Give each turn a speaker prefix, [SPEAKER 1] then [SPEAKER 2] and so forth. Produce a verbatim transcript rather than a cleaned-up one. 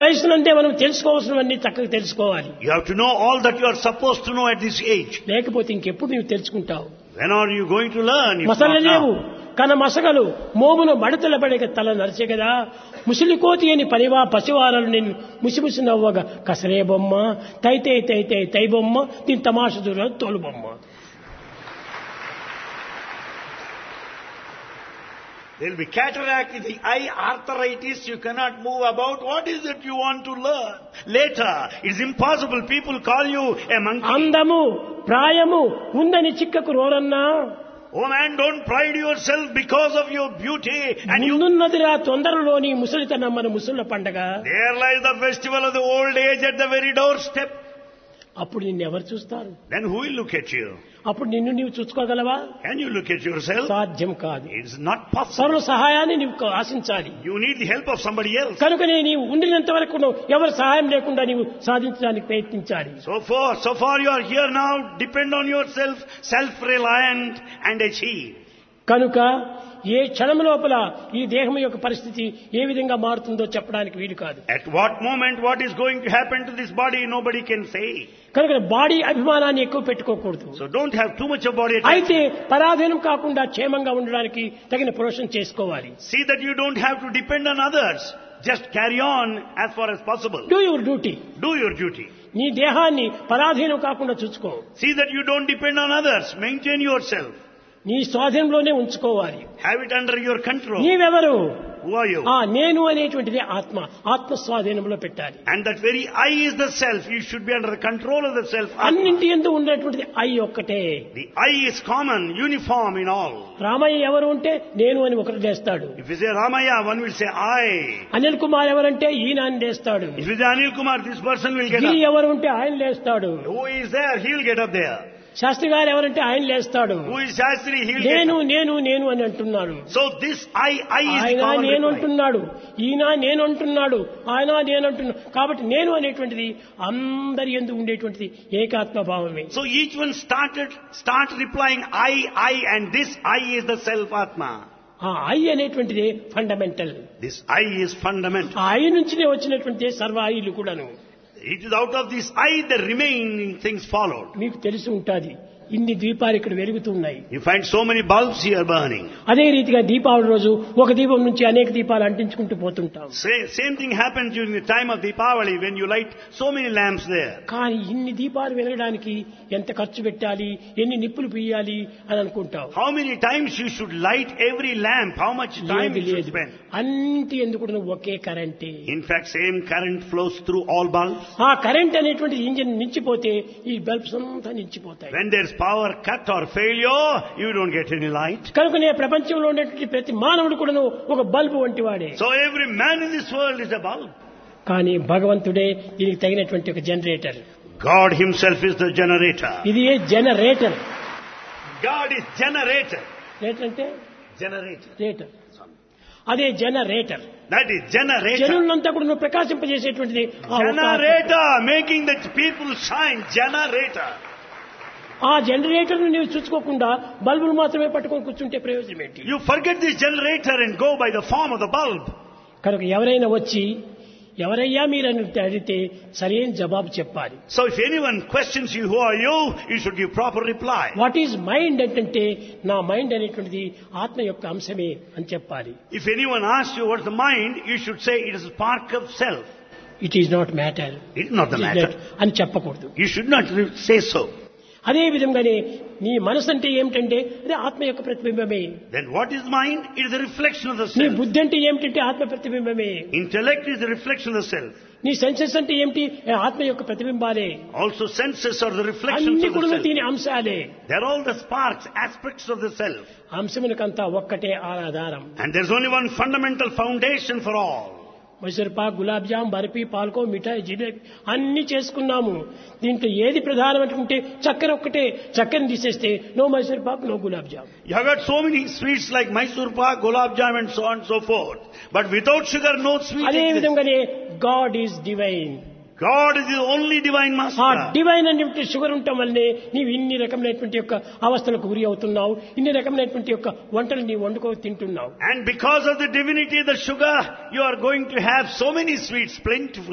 [SPEAKER 1] వయసునందే మనం తెలుసుకోవాల్సినవన్నీ చక్కగా తెలుసుకోవాలి.
[SPEAKER 2] You have to know all that you are supposed to know at this age.
[SPEAKER 1] లేకపోతే ఇంకెప్పుడు నీవు తెలుసుకుంటావు?
[SPEAKER 2] When are you going to learn? If
[SPEAKER 1] masala
[SPEAKER 2] not
[SPEAKER 1] లేవు
[SPEAKER 2] now?
[SPEAKER 1] కన మసగలు మోమును మడతల పడక తల నరిచే కదా ముసిలి కోతి అని పరివా పసివారలు నిన్ను ముసిముసి నవ్వగా కసరే బొమ్మ తైతే తైతే తై బొమ్మ దీని తమాష దూర తోలు బొమ్మ.
[SPEAKER 2] There will be cataract in the eye, arthritis, you cannot move about. What is it you want to learn? Later, it's impossible. People call you a monkey.
[SPEAKER 1] అందము ప్రాయము ఉందని చిక్కకు రోరన్నా
[SPEAKER 2] Oh man, don't pride yourself because of your beauty. And you,
[SPEAKER 1] ముందున్నదిరా తొందరలోని ముసలితనం మన ముసళ్ళ పండగ.
[SPEAKER 2] there lies the festival of the old age at the very doorstep.
[SPEAKER 1] అప్పుడు నిన్ను ఎవరు చూస్తారు?
[SPEAKER 2] Then who will look at you?
[SPEAKER 1] అప్పుడు నిన్ను నీవు చూసుకోగలవా?
[SPEAKER 2] Can you look at yourself?
[SPEAKER 1] సాధ్యం కాదు.
[SPEAKER 2] It's not possible.
[SPEAKER 1] సర్వ సహాయాన్ని నీవు ఆశించాలి.
[SPEAKER 2] You need the help of somebody else.
[SPEAKER 1] కనుకనే నీవు ఉండినంత వరకు ఎవరు సహాయం లేకుండా నీవు సాధించడానికి ప్రయత్నించాలి.
[SPEAKER 2] So far, so far you are here now, depend on yourself, self-reliant and achieve.
[SPEAKER 1] కనుక ఏ క్షణం లోపల ఈ దేహం యొక్క పరిస్థితి ఏ విధంగా మారుతుందో చెప్పడానికి వీలు కాదు.
[SPEAKER 2] At what moment what is going to happen to this body, nobody can say.
[SPEAKER 1] కనుక బాడీ అభిమానాన్ని ఎక్కువ పెట్టుకోకూడదు.
[SPEAKER 2] So don't have too much of body attachment.
[SPEAKER 1] అయితే పరాధీనం కాకుండా క్షేమంగా ఉండడానికి తగిన ప్రోషణ చేసుకోవాలి.
[SPEAKER 2] See that you don't have to depend on others. Just carry on as far as possible.
[SPEAKER 1] Do your duty.
[SPEAKER 2] Do your duty.
[SPEAKER 1] నీ దేహాన్ని పరాధీనం కాకుండా చూసుకో.
[SPEAKER 2] See that you don't depend on others. Maintain yourself.
[SPEAKER 1] నీ స్వాధీనంలోనే ఉంచుకోవాలి.
[SPEAKER 2] Have it under your control.
[SPEAKER 1] నీవెవరు?
[SPEAKER 2] Who are you?
[SPEAKER 1] ఆ నేను అనేటువంటిది ఆత్మ. ఆత్మ స్వాధీనంలో పెట్టాలి.
[SPEAKER 2] And that very I is the self. You should be under the control of the self.
[SPEAKER 1] అన్నింటి యందు ఉండేటువంటిది ఐ ఒక్కటే.
[SPEAKER 2] The I is common, uniform in all.
[SPEAKER 1] Ramayya ఎవరు అంటే నేను అని ఒకరు చేస్తాడు.
[SPEAKER 2] If you say Ramaya, one will say I.
[SPEAKER 1] Anil Kumar ఎవరంటే ఈయన అని లేస్తాడు.
[SPEAKER 2] If you say Anil Kumar, this person will get
[SPEAKER 1] Giri
[SPEAKER 2] up.
[SPEAKER 1] ఎవరు ఉంటే ఆయన లేస్తాడు.
[SPEAKER 2] Who is there? He will get up there.
[SPEAKER 1] Sastry గారు ఎవరంటే ఆయన లేస్తాడు.
[SPEAKER 2] Who is Shastri? He will get
[SPEAKER 1] నేను
[SPEAKER 2] up.
[SPEAKER 1] నేను నేను అని అంటున్నాడు.
[SPEAKER 2] So this I, I is
[SPEAKER 1] ఆయన
[SPEAKER 2] common
[SPEAKER 1] నేను
[SPEAKER 2] reply.
[SPEAKER 1] అంటున్నాడు, ఈయన నేను అంటున్నాడు, ఆయన నేను అంటున్నాడు. కాబట్టి నేను అనేటువంటిది అందరి యందు ఉండేటువంటిది ఏకాత్మ భావమే.
[SPEAKER 2] So each one started, start replying I, I and this I is the self Atma.
[SPEAKER 1] ఆ ఐ అనేటువంటిది fundamental.
[SPEAKER 2] This I is fundamental.
[SPEAKER 1] ఆ ఐ నుంచినే వచ్చినటువంటి సర్వ ఐలు కూడాను.
[SPEAKER 2] It is out of this I the remaining things followed.
[SPEAKER 1] మీకు తెలిసి ఉంటుంది ఇన్ని దీపాలు ఇక్కడ వెలుగుతున్నాయి.
[SPEAKER 2] You find so many bulbs here burning.
[SPEAKER 1] అదే రీతిగా దీపావళి రోజు ఒక దీపం నుంచి అనేక దీపాలు అంటించుకుంటూ పోతుంటాం.
[SPEAKER 2] Same, same thing happens during the time of Deepavali when you light so many lamps there.
[SPEAKER 1] కానీ ఇన్ని దీపాలు వెలగడానికి ఎంత ఖర్చు పెట్టాలి, ఎన్ని నిప్పులు పియ్యాలి అని అనుకుంటాం.
[SPEAKER 2] How many times you should light every lamp? How much time you should spend?
[SPEAKER 1] అన్నింటి ఎందుకు ఒకే కరెంటే.
[SPEAKER 2] In fact, same current flows through all bulbs.
[SPEAKER 1] ఆ కరెంట్ అనేటువంటి ఇంజిన్ నించిపోతే ఈ బల్బ్స్ అంతా నించిపోతాయి.
[SPEAKER 2] When there's power cut or failure, you don't get any light.
[SPEAKER 1] కనుకనే ప్రపంచంలో ఉండేటువంటి ప్రతి మానవుడు కూడాను ఒక బల్బు వంటి వాడే.
[SPEAKER 2] So every man in this world is a bulb.
[SPEAKER 1] కానీ భగవంతుడే దీనికి తగినటువంటి ఒక generator.
[SPEAKER 2] God himself is the generator.
[SPEAKER 1] ఇది ఏ generator.
[SPEAKER 2] God is generator.
[SPEAKER 1] Rater అంటే
[SPEAKER 2] Generator.
[SPEAKER 1] రేటర్. అదే జనరేటర్.
[SPEAKER 2] That is generator.
[SPEAKER 1] జనులంతా కూడా ప్రకాశింపజేసేటువంటిది ఆ ఒక్క ఆత్మ.
[SPEAKER 2] Generator, making the people shine. Generator.
[SPEAKER 1] ఆ జనరేటర్ నీవు చూసుకోకుండా బల్బులు మాత్రమే పట్టుకొని కూర్చుంటే ప్రయోజనం ఏంటి?
[SPEAKER 2] You forget this generator and go by the form of the bulb.
[SPEAKER 1] కనుక ఎవరైనా వచ్చి ఎవరయ్యా మీరని అడిగితే సరైన జవాబు చెప్పాలి.
[SPEAKER 2] So if anyone questions you, who are you? You should give proper reply.
[SPEAKER 1] What is mind అంటే నా మైండ్ అనేటువంటిది ఆత్మ యొక్క అంశమే అని చెప్పాలి.
[SPEAKER 2] If anyone asks you what's the mind, you should say it is a spark of self.
[SPEAKER 1] It is not matter.
[SPEAKER 2] It is not the matter.
[SPEAKER 1] అని చెప్పకూడదు.
[SPEAKER 2] You should not say so.
[SPEAKER 1] అదే విధంగానే నీ మనసు అంటే ఏమిటంటే అదే ఆత్మ యొక్క ప్రతిబింబమే.
[SPEAKER 2] Then what is mind? It is a reflection of the
[SPEAKER 1] నీ
[SPEAKER 2] self.
[SPEAKER 1] బుద్ధి అంటే ఏమిటంటే ఆత్మ ప్రతిబింబమే.
[SPEAKER 2] Intellect is a reflection of the self.
[SPEAKER 1] నీ సెన్సెస్ అంటే ఏమిటి? ఆత్మ యొక్క ప్రతిబింబాలే.
[SPEAKER 2] Also senses are the reflections
[SPEAKER 1] అన్ని
[SPEAKER 2] of the
[SPEAKER 1] కూడా
[SPEAKER 2] self.
[SPEAKER 1] దీని అంశాలే.
[SPEAKER 2] They are all the sparks, aspects of the self.
[SPEAKER 1] అంశమునకంతా ఒక్కటే ఆధారం.
[SPEAKER 2] And there's only one fundamental foundation for all.
[SPEAKER 1] Mysore Pak, gulab jam, barfi, పాల్కో, మిఠాయి, జిలేబీ అన్ని చేసుకున్నాము. దీంట్లో ఏది ప్రధానమంటే చక్కెర ఒక్కటే. చక్కెరని తీసేస్తే no Mysore Pak, no gulab jam.
[SPEAKER 2] You have got so many sweets like Mysore pak, gulab jam and so on and so forth. But without sugar, no sweet
[SPEAKER 1] అదే
[SPEAKER 2] exists.
[SPEAKER 1] విధంగానే God is divine.
[SPEAKER 2] God is the only divine
[SPEAKER 1] ఆ
[SPEAKER 2] master.
[SPEAKER 1] Divine అనేటువంటి sugar ఉండటం వల్లనే నీవు ఇన్ని రకమైనటువంటి యొక్క అవస్థలకు గురి అవుతున్నావు. ఇన్ని రకమైనటువంటి యొక్క వంటలు నీవు వండుకో తింటున్నావు.
[SPEAKER 2] And because of the divinity, the sugar, you are going to have so many sweets, plentiful.